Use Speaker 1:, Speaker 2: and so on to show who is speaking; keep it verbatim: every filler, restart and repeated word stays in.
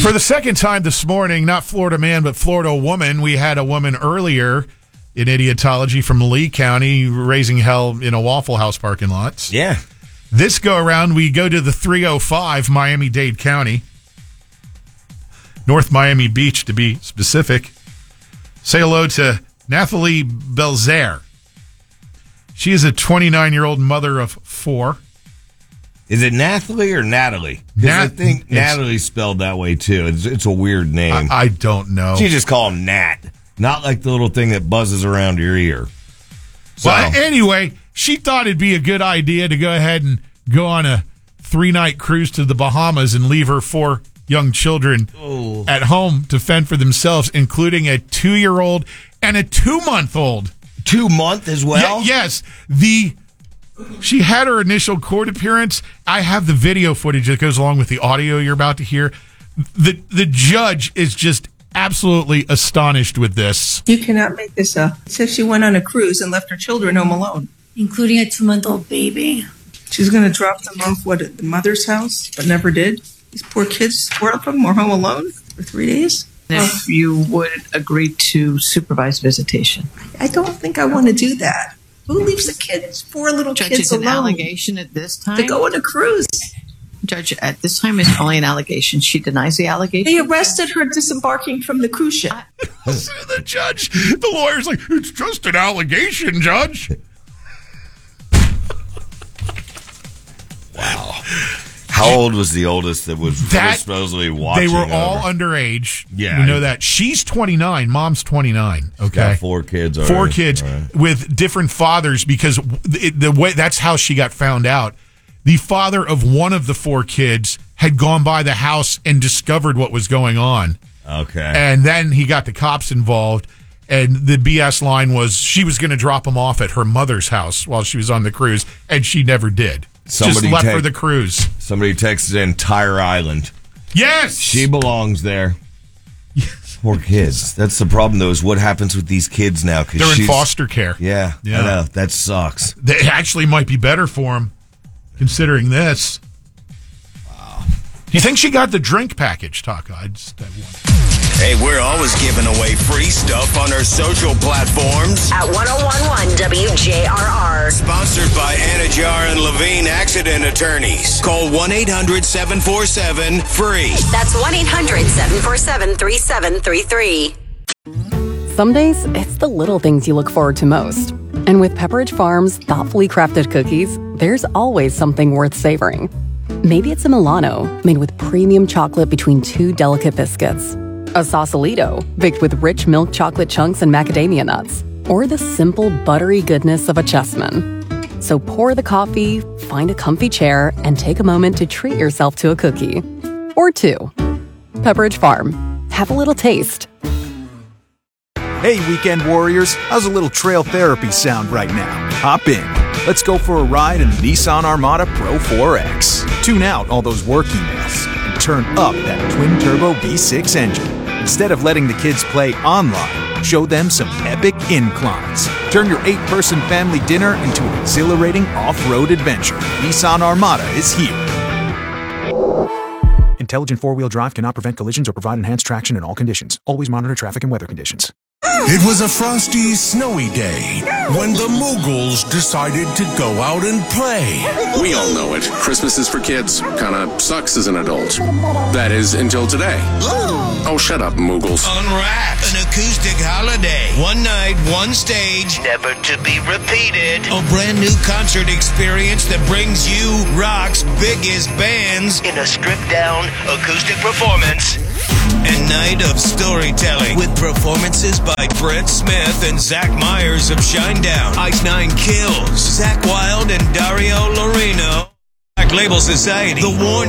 Speaker 1: For the second time this morning, not Florida man, but Florida woman. We had a woman earlier in Idiotology from Lee County raising hell in a Waffle House parking lot.
Speaker 2: Yeah.
Speaker 1: This go around, we go to the three oh five, Miami-Dade County. North Miami Beach, to be specific. Say hello to Nathalie Belzer. She is a twenty-nine-year-old mother of four.
Speaker 2: Is it Nathalie or Natalie? Because
Speaker 1: Nat-
Speaker 2: I think Natalie's spelled that way, too. It's, it's a weird name.
Speaker 1: I, I don't know.
Speaker 2: She just call him Nat. Not like the little thing that buzzes around your ear. So,
Speaker 1: well, anyway, she thought it'd be a good idea to go ahead and go on a three-night cruise to the Bahamas and leave her four young children
Speaker 2: oh.
Speaker 1: at home to fend for themselves, including a two-year-old and a two-month-old.
Speaker 2: Two-month as well?
Speaker 1: Y- yes. The... She had her initial court appearance. I have the video footage that goes along with the audio you're about to hear. The the judge is just absolutely astonished with this.
Speaker 3: You cannot make this up. It says she went on a cruise and left her children home alone.
Speaker 4: Including a two-month-old baby.
Speaker 3: She's going to drop them off, what, at the mother's house, but never did? These poor kids, four of them, were home alone for three days?
Speaker 5: If you would agree to supervised visitation.
Speaker 3: I don't think I want to do that. Who leaves the kids, four little
Speaker 5: Judge,
Speaker 3: kids
Speaker 5: it's an
Speaker 3: alone?
Speaker 5: allegation at this time.
Speaker 3: To go on a cruise.
Speaker 5: Judge, at this time it's only an allegation. She denies the allegation.
Speaker 3: They arrested her disembarking from the cruise ship.
Speaker 1: The judge, the lawyer's like, it's just an allegation, Judge.
Speaker 2: Wow. How old was the oldest that was,
Speaker 1: that,
Speaker 2: was supposedly watching?
Speaker 1: They were all
Speaker 2: over?
Speaker 1: underage.
Speaker 2: Yeah.
Speaker 1: We know that. She's twenty-nine. Mom's twenty-nine. Okay.
Speaker 2: Got four kids already.
Speaker 1: Four kids
Speaker 2: right.
Speaker 1: with different fathers because it, the way that's how she got found out. The father of one of the four kids had gone by the house and discovered what was going on.
Speaker 2: Okay.
Speaker 1: And then he got the cops involved. And the B S line was she was going to drop him off at her mother's house while she was on the cruise, and she never did.
Speaker 2: Somebody
Speaker 1: Just left
Speaker 2: te-
Speaker 1: for the cruise.
Speaker 2: Somebody texted in Tire Island.
Speaker 1: Yes!
Speaker 2: She belongs there. Yes. Poor kids. That's the problem, though, is what happens with these kids now. Cause
Speaker 1: They're in
Speaker 2: she's,
Speaker 1: foster care.
Speaker 2: Yeah,
Speaker 1: Yeah.
Speaker 2: I know. That sucks.
Speaker 1: They actually might be better for them, considering this. Wow. Do you think she got the drink package, Taka? I just I
Speaker 6: Hey, we're always giving away free stuff on our social platforms.
Speaker 7: At one oh one one W J R R.
Speaker 6: Sponsored by Anajar and Levine Accident Attorneys. Call one eight hundred seven four seven free.
Speaker 7: That's one eight hundred seven four seven three seven three three.
Speaker 8: Some days, it's the little things you look forward to most. And with Pepperidge Farm's thoughtfully crafted cookies, there's always something worth savoring. Maybe it's a Milano, made with premium chocolate between two delicate biscuits. A Sausalito, baked with rich milk chocolate chunks and macadamia nuts. Or the simple, buttery goodness of a Chessman. So pour the coffee, find a comfy chair, and take a moment to treat yourself to a cookie. Or two. Pepperidge Farm. Have a little taste.
Speaker 9: Hey, weekend warriors, how's a little trail therapy sound right now? Hop in. Let's go for a ride in the Nissan Armada Pro four X. Tune out all those work emails and turn up that twin-turbo V six engine. Instead of letting the kids play online, show them some epic inclines. Turn your eight-person family dinner into an exhilarating off-road adventure. Nissan Armada is here. Intelligent four-wheel drive cannot prevent collisions or provide enhanced traction in all conditions. Always monitor traffic and weather conditions.
Speaker 10: It was a frosty, snowy day when the Moogles decided to go out and play.
Speaker 11: We all know it. Christmas is for kids. Kinda sucks as an adult. That is, until today. Oh, shut up, Moogles.
Speaker 6: Unwrapped, an acoustic holiday. One night, one stage, never to be repeated. A brand new concert experience that brings you rock's biggest bands in a stripped-down acoustic performance. A night of storytelling with performances by Brett Smith and Zach Myers of Shinedown, Ice Nine Kills, Zach Wilde and Dario Lorino, Black Label Society, The Warning.